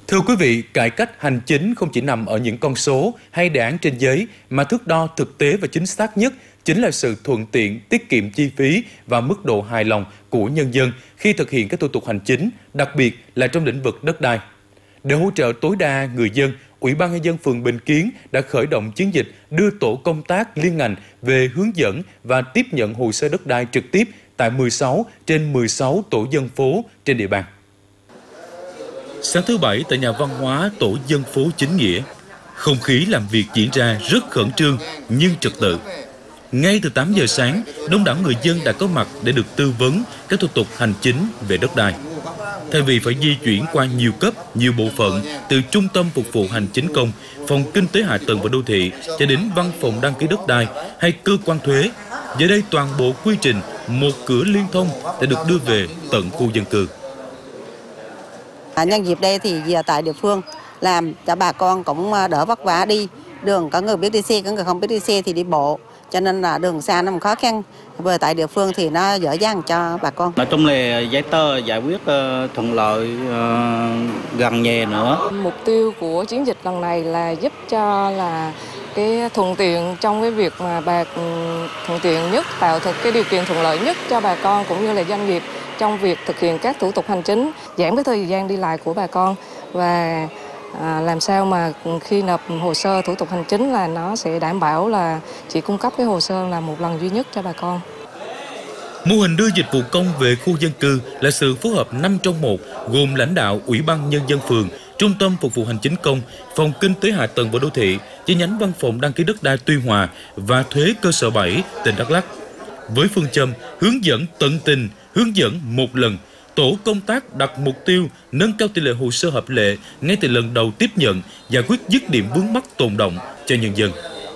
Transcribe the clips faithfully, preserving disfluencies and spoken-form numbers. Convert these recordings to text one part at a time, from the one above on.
Thưa quý vị, cải cách hành chính không chỉ nằm ở những con số hay đề án trên giấy, mà thước đo thực tế và chính xác nhất chính là sự thuận tiện, tiết kiệm chi phí và mức độ hài lòng của nhân dân khi thực hiện các thủ tục hành chính, đặc biệt là trong lĩnh vực đất đai. Để hỗ trợ tối đa người dân, Ủy ban Nhân dân phường Bình Kiến đã khởi động chiến dịch đưa tổ công tác liên ngành về hướng dẫn và tiếp nhận hồ sơ đất đai trực tiếp tại mười sáu trên mười sáu tổ dân phố trên địa bàn. Sáng thứ Bảy tại nhà văn hóa tổ dân phố Chính Nghĩa, không khí làm việc diễn ra rất khẩn trương nhưng trật tự. Ngay từ tám giờ sáng, đông đảo người dân đã có mặt để được tư vấn các thủ tục hành chính về đất đai. Thay vì phải di chuyển qua nhiều cấp, nhiều bộ phận, từ Trung tâm Phục vụ Hành chính công, Phòng Kinh tế Hạ tầng và Đô thị cho đến Văn phòng đăng ký đất đai hay cơ quan thuế, giờ đây toàn bộ quy trình một cửa liên thông đã được đưa về tận khu dân cư. Nhân dịp đây thì tại địa phương làm cho bà con cũng đỡ vất vả đi. Đường có người biết đi xe, có người không biết đi xe thì đi bộ. Cho nên là đường xa nó khó khăn. Về tại địa phương thì nó dễ dàng cho bà con. Nói chung là giấy tờ giải quyết uh, thuận lợi, uh, gần nhà nữa. Mục tiêu của chiến dịch lần này là giúp cho là cái thuận tiện trong cái việc mà bà thuận tiện nhất, tạo thực cái điều kiện thuận lợi nhất cho bà con cũng như là doanh nghiệp trong việc thực hiện các thủ tục hành chính, giảm cái thời gian đi lại của bà con và à, làm sao mà khi nộp hồ sơ thủ tục hành chính là nó sẽ đảm bảo là chỉ cung cấp cái hồ sơ là một lần duy nhất cho bà con. Mô hình đưa dịch vụ công về khu dân cư là sự phối hợp năm trong một, gồm lãnh đạo Ủy ban Nhân dân phường, Trung tâm Phục vụ Hành chính công, Phòng Kinh tế Hạ tầng và Đô thị, chi nhánh Văn phòng đăng ký đất đai Tuy Hòa và Thuế cơ sở bảy, tỉnh Đắk Lắk. Với phương châm hướng dẫn tận tình, hướng dẫn một lần, tổ công tác đặt mục tiêu nâng cao tỷ lệ hồ sơ hợp lệ ngay từ lần đầu tiếp nhận, giải quyết dứt điểm vướng mắc tồn đọng cho nhân dân.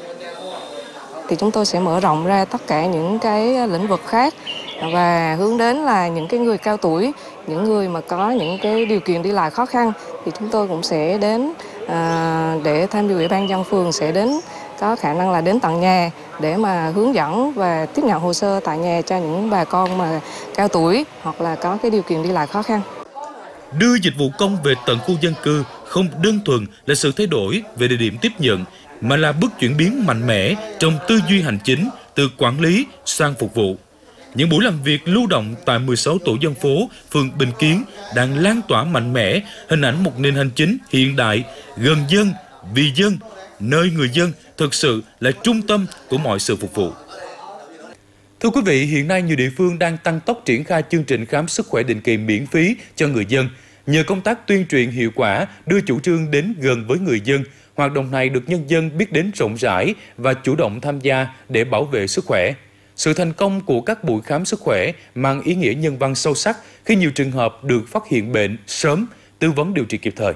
Thì chúng tôi sẽ mở rộng ra tất cả những cái lĩnh vực khác và hướng đến là những cái người cao tuổi, những người mà có những cái điều kiện đi lại khó khăn thì chúng tôi cũng sẽ đến à, để tham dự Ủy ban nhân dân phường sẽ đến có khả năng là đến tận nhà để mà hướng dẫn và tiếp nhận hồ sơ tại nhà cho những bà con mà cao tuổi hoặc là có cái điều kiện đi lại khó khăn. Đưa dịch vụ công về tận khu dân cư không đơn thuần là sự thay đổi về địa điểm tiếp nhận, mà là bước chuyển biến mạnh mẽ trong tư duy hành chính từ quản lý sang phục vụ. Những buổi làm việc lưu động tại mười sáu tổ dân phố, phường Bình Kiến đang lan tỏa mạnh mẽ hình ảnh một nền hành chính hiện đại, gần dân, vì dân, nơi người dân thực sự là trung tâm của mọi sự phục vụ. Thưa quý vị, hiện nay nhiều địa phương đang tăng tốc triển khai chương trình khám sức khỏe định kỳ miễn phí cho người dân. Nhờ công tác tuyên truyền hiệu quả, đưa chủ trương đến gần với người dân, hoạt động này được nhân dân biết đến rộng rãi và chủ động tham gia để bảo vệ sức khỏe. Sự thành công của các buổi khám sức khỏe mang ý nghĩa nhân văn sâu sắc khi nhiều trường hợp được phát hiện bệnh sớm, tư vấn điều trị kịp thời.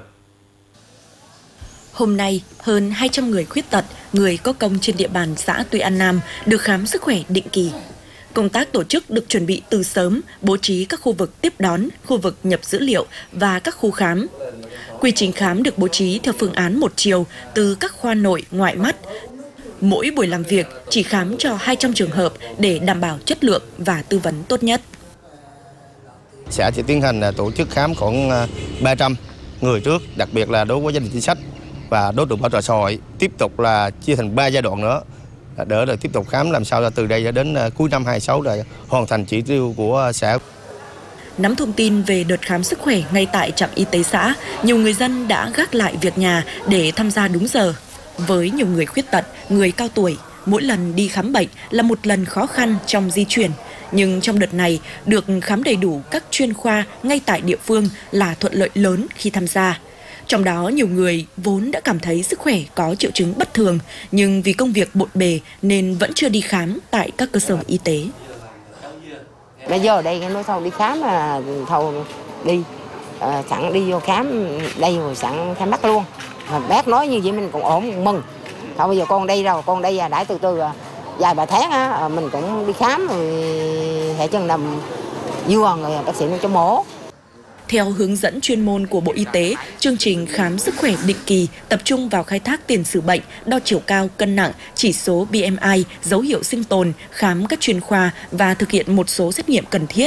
Hôm nay, hơn hai trăm người khuyết tật, người có công trên địa bàn xã Tuy An Nam được khám sức khỏe định kỳ. Công tác tổ chức được chuẩn bị từ sớm, bố trí các khu vực tiếp đón, khu vực nhập dữ liệu và các khu khám. Quy trình khám được bố trí theo phương án một chiều từ các khoa nội, ngoại mắt. Mỗi buổi làm việc chỉ khám cho hai trăm trường hợp để đảm bảo chất lượng và tư vấn tốt nhất. Xã sẽ tiến hành tổ chức khám khoảng ba trăm người trước, đặc biệt là đối với gia đình chính sách và đối tượng bảo trợ xã hội. Tiếp tục là chia thành ba giai đoạn nữa, đỡ để tiếp tục khám làm sao là từ đây đến cuối năm hai mươi sáu để hoàn thành chỉ tiêu của xã. Nắm thông tin về đợt khám sức khỏe ngay tại trạm y tế xã, nhiều người dân đã gác lại việc nhà để tham gia đúng giờ. Với nhiều người khuyết tật, người cao tuổi, mỗi lần đi khám bệnh là một lần khó khăn trong di chuyển. Nhưng trong đợt này, được khám đầy đủ các chuyên khoa ngay tại địa phương là thuận lợi lớn khi tham gia. Trong đó, nhiều người vốn đã cảm thấy sức khỏe có triệu chứng bất thường, nhưng vì công việc bộn bề nên vẫn chưa đi khám tại các cơ sở y tế. Bây giờ đây cái nói thầu đi khám là thầu đi, à, sẵn đi vô khám đây rồi sẵn khám mắt luôn. Mà bác nói như vậy mình cũng ổn, cũng mừng. Thôi bây giờ con đây rồi, con đây đã từ từ vài ba tháng á, mình cũng đi khám rồi hệ chân nằm vừa rồi bác sĩ nó cho mổ. Theo hướng dẫn chuyên môn của Bộ Y tế, chương trình khám sức khỏe định kỳ tập trung vào khai thác tiền sử bệnh, đo chiều cao, cân nặng, chỉ số B M I, dấu hiệu sinh tồn, khám các chuyên khoa và thực hiện một số xét nghiệm cần thiết.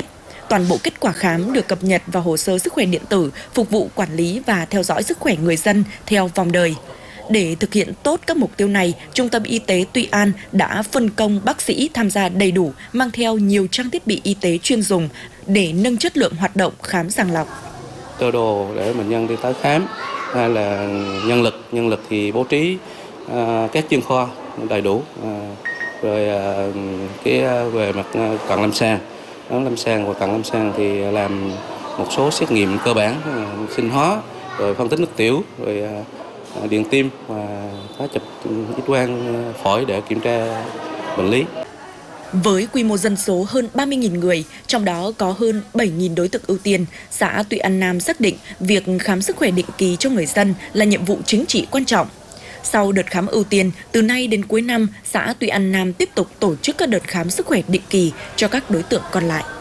Toàn bộ kết quả khám được cập nhật vào hồ sơ sức khỏe điện tử, phục vụ quản lý và theo dõi sức khỏe người dân theo vòng đời. Để thực hiện tốt các mục tiêu này, Trung tâm Y tế Tuy An đã phân công bác sĩ tham gia đầy đủ, mang theo nhiều trang thiết bị y tế chuyên dùng để nâng chất lượng hoạt động khám sàng lọc. Cơ đồ để bệnh nhân đi tới khám, hay là nhân lực, nhân lực thì bố trí uh, các chuyên khoa đầy đủ, uh, rồi uh, cái uh, về mặt uh, cận lâm sàng, đó, lâm sàng và cận lâm sàng thì làm một số xét nghiệm cơ bản, uh, sinh hóa, rồi phân tích nước tiểu, rồi uh, điện tim và có chụp X-quang phổi để kiểm tra bệnh lý. Với quy mô dân số hơn ba mươi nghìn người, trong đó có hơn bảy nghìn đối tượng ưu tiên, xã Tuy An Nam xác định việc khám sức khỏe định kỳ cho người dân là nhiệm vụ chính trị quan trọng. Sau đợt khám ưu tiên, từ nay đến cuối năm, xã Tuy An Nam tiếp tục tổ chức các đợt khám sức khỏe định kỳ cho các đối tượng còn lại.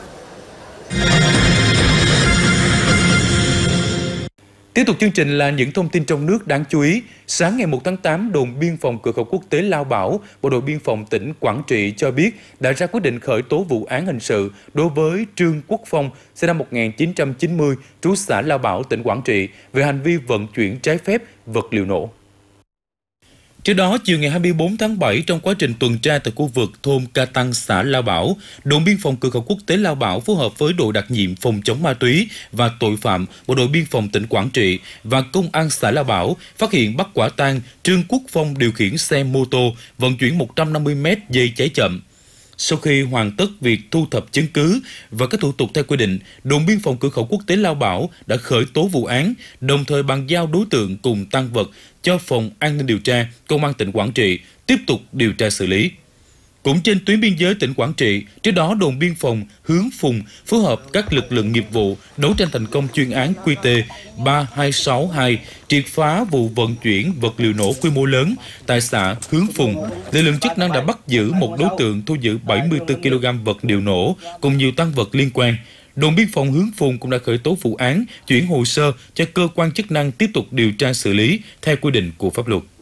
Tiếp tục chương trình là những thông tin trong nước đáng chú ý. Sáng ngày một tháng tám, đồn biên phòng cửa khẩu quốc tế Lao Bảo, Bộ đội biên phòng tỉnh Quảng Trị cho biết đã ra quyết định khởi tố vụ án hình sự đối với Trương Quốc Phong, sinh năm một nghìn chín trăm chín mươi, trú xã Lao Bảo, tỉnh Quảng Trị, về hành vi vận chuyển trái phép vật liệu nổ. Trước đó, chiều ngày hai mươi tư tháng bảy, trong quá trình tuần tra tại khu vực thôn Ca Tăng, xã Lao Bảo, đồn biên phòng cửa khẩu quốc tế Lao Bảo phối hợp với đội đặc nhiệm phòng chống ma túy và tội phạm, Bộ đội biên phòng tỉnh Quảng Trị và công an xã Lao Bảo phát hiện bắt quả tang Trương Quốc Phong điều khiển xe mô tô vận chuyển một trăm năm mươi mét dây cháy chậm. Sau khi hoàn tất việc thu thập chứng cứ và các thủ tục theo quy định, đồn biên phòng cửa khẩu quốc tế Lao Bảo đã khởi tố vụ án, đồng thời bàn giao đối tượng cùng tang vật cho Phòng An ninh điều tra, Công an tỉnh Quảng Trị tiếp tục điều tra xử lý. Cũng trên tuyến biên giới tỉnh Quảng Trị, trước đó đồn biên phòng Hướng Phùng phối hợp các lực lượng nghiệp vụ đấu tranh thành công chuyên án Q T ba hai sáu hai, triệt phá vụ vận chuyển vật liệu nổ quy mô lớn tại xã Hướng Phùng. Lực lượng chức năng đã bắt giữ một đối tượng, thu giữ bảy mươi tư ki lô gam vật liệu nổ cùng nhiều tăng vật liên quan. Đồn biên phòng Hướng Phùng cũng đã khởi tố vụ án, chuyển hồ sơ cho cơ quan chức năng tiếp tục điều tra xử lý theo quy định của pháp luật.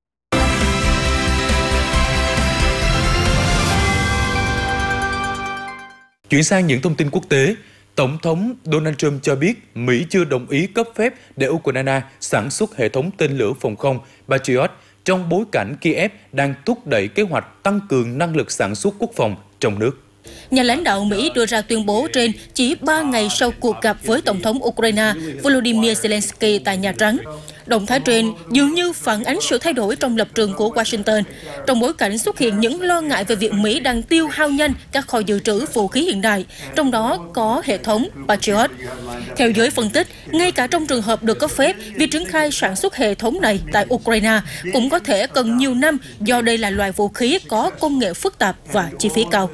Chuyển sang những thông tin quốc tế, Tổng thống Donald Trump cho biết Mỹ chưa đồng ý cấp phép để Ukraine sản xuất hệ thống tên lửa phòng không Patriot trong bối cảnh Kiev đang thúc đẩy kế hoạch tăng cường năng lực sản xuất quốc phòng trong nước. Nhà lãnh đạo Mỹ đưa ra tuyên bố trên chỉ ba ngày sau cuộc gặp với Tổng thống Ukraine Volodymyr Zelensky tại Nhà Trắng. Động thái trên dường như phản ánh sự thay đổi trong lập trường của Washington, trong bối cảnh xuất hiện những lo ngại về việc Mỹ đang tiêu hao nhanh các kho dự trữ vũ khí hiện đại, trong đó có hệ thống Patriot. Theo giới phân tích, ngay cả trong trường hợp được cấp phép, việc triển khai sản xuất hệ thống này tại Ukraine cũng có thể cần nhiều năm do đây là loại vũ khí có công nghệ phức tạp và chi phí cao.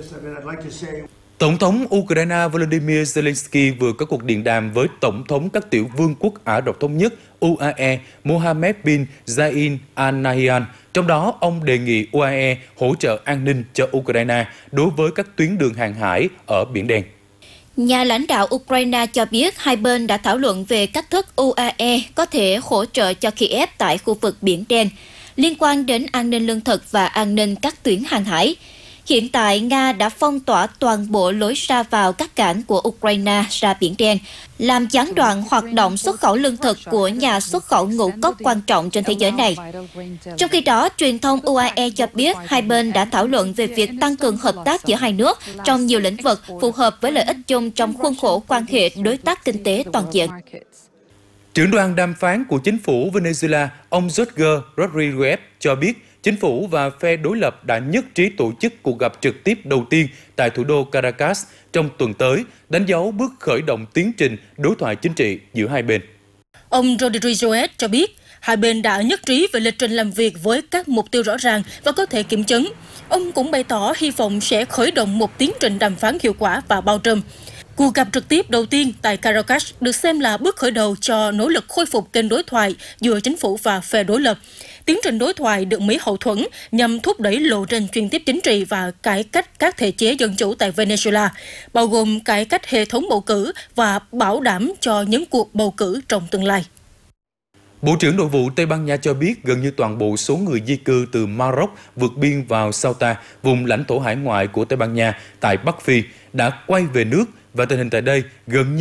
Tổng thống Ukraine Volodymyr Zelensky vừa có cuộc điện đàm với Tổng thống các tiểu vương quốc Ả Rập Thống Nhất U A E Mohammed bin Zayed Al Nahyan. Trong đó, ông đề nghị U A E hỗ trợ an ninh cho Ukraine đối với các tuyến đường hàng hải ở Biển Đen. Nhà lãnh đạo Ukraine cho biết hai bên đã thảo luận về cách thức U A E có thể hỗ trợ cho Kiev tại khu vực Biển Đen, liên quan đến an ninh lương thực và an ninh các tuyến hàng hải. Hiện tại, Nga đã phong tỏa toàn bộ lối ra vào các cảng của Ukraine ra Biển Đen, làm gián đoạn hoạt động xuất khẩu lương thực của nhà xuất khẩu ngũ cốc quan trọng trên thế giới này. Trong khi đó, truyền thông U A E cho biết hai bên đã thảo luận về việc tăng cường hợp tác giữa hai nước trong nhiều lĩnh vực phù hợp với lợi ích chung trong khuôn khổ quan hệ đối tác kinh tế toàn diện. Trưởng đoàn đàm phán của chính phủ Venezuela, ông Jorge Rodriguez cho biết chính phủ và phe đối lập đã nhất trí tổ chức cuộc gặp trực tiếp đầu tiên tại thủ đô Caracas trong tuần tới, đánh dấu bước khởi động tiến trình đối thoại chính trị giữa hai bên. Ông Rodriguez cho biết hai bên đã nhất trí về lịch trình làm việc với các mục tiêu rõ ràng và có thể kiểm chứng. Ông cũng bày tỏ hy vọng sẽ khởi động một tiến trình đàm phán hiệu quả và bao trùm. Cuộc gặp trực tiếp đầu tiên tại Caracas được xem là bước khởi đầu cho nỗ lực khôi phục kênh đối thoại giữa chính phủ và phe đối lập. Tiến trình đối thoại được Mỹ hậu thuẫn nhằm thúc đẩy lộ trình chuyển tiếp chính trị và cải cách các thể chế dân chủ tại Venezuela, bao gồm cải cách hệ thống bầu cử và bảo đảm cho những cuộc bầu cử trong tương lai. Bộ trưởng Nội vụ Tây Ban Nha cho biết gần như toàn bộ số người di cư từ Maroc vượt biên vào Ceuta, vùng lãnh thổ hải ngoại của Tây Ban Nha tại Bắc Phi, đã quay về nước và tình hình tại đây gần như